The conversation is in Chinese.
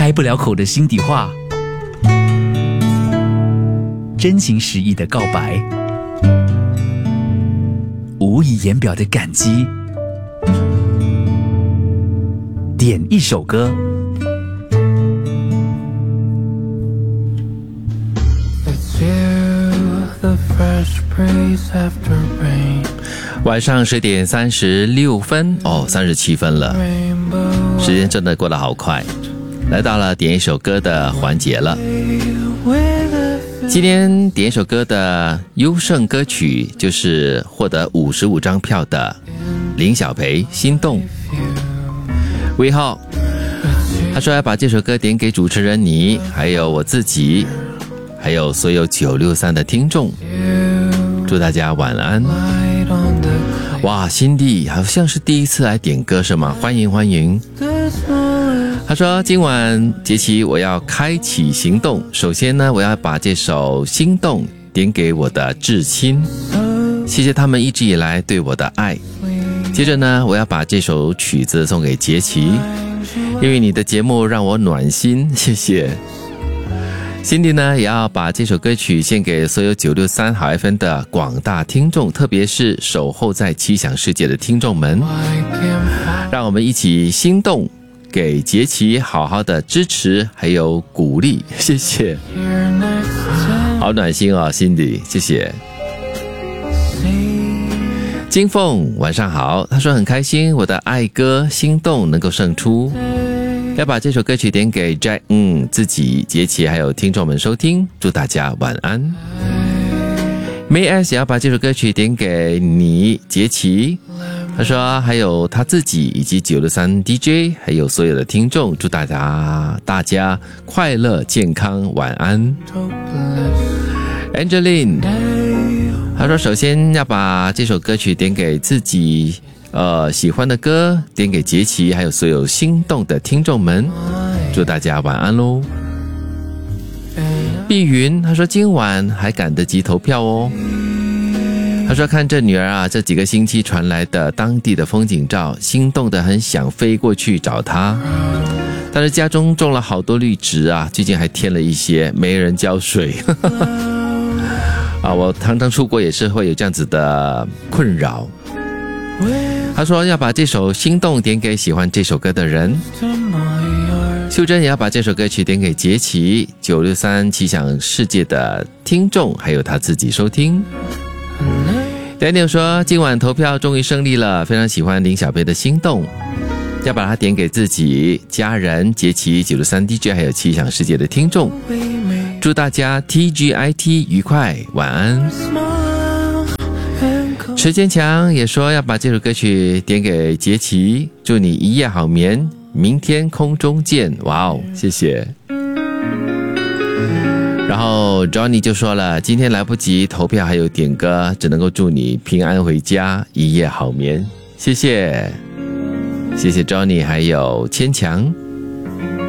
开不了口的心底话，真情实意的告白，无以言表的感激。点一首歌， 晚上10点36分，37分了，时间真的过得好快，来到了点一首歌的环节了。今天点一首歌的优胜歌曲就是获得55张票的林小培《心动》。魏浩他说要把这首歌点给主持人你，还有我自己，还有所有963的听众，祝大家晚安。哇，辛迪好像是第一次来点歌是吗？欢迎欢迎。他说今晚杰奇我要开启行动，首先呢我要把这首心动点给我的至亲，谢谢他们一直以来对我的爱。接着呢我要把这首曲子送给杰奇，因为你的节目让我暖心，谢谢。Cindy 呢也要把这首歌曲献给所有963好 FM 的广大听众，特别是守候在奇想世界的听众们，让我们一起心动，给杰奇好好的支持还有鼓励，谢谢。好暖心哦 Cindy， 谢谢。金凤晚上好，他说很开心我的爱歌心动能够胜出，要把这首歌曲点给 Jack 自己杰奇还有听众们收听，祝大家晚安。May S 也要把这首歌曲点给你杰奇，他说还有他自己以及963 DJ 还有所有的听众，祝大家快乐健康晚安。Angeline他说首先要把这首歌曲点给自己喜欢的歌，点给杰奇还有所有心动的听众们，祝大家晚安咯。碧云他说今晚还赶得及投票哦，他说看着女儿啊这几个星期传来的当地的风景照，心动得很想飞过去找她，但是家中种了好多绿植啊，最近还添了一些没人浇水我常常出国也是会有这样子的困扰。他说要把这首心动点给喜欢这首歌的人。秀珍也要把这首歌曲点给杰奇963奇想世界的听众还有他自己收听。Daniel 说今晚投票终于胜利了，非常喜欢林小培的心动，要把它点给自己家人杰奇963 DJ 还有奇想世界的听众，祝大家 TGIT 愉快晚安。池坚强也说要把这首歌曲点给杰奇，祝你一夜好眠，明天空中见。哇哦，谢谢。然后 Johnny 就说了今天来不及投票还有点歌，只能够祝你平安回家，一夜好眠，谢谢谢谢 Johnny 还有千强。